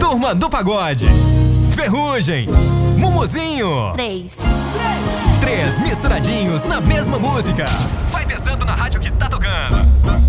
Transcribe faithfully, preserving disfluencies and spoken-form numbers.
Turma do Pagode, Ferrugem, Mumuzinho. Três. Três misturadinhos na mesma música. Vai pensando na rádio que tá tocando.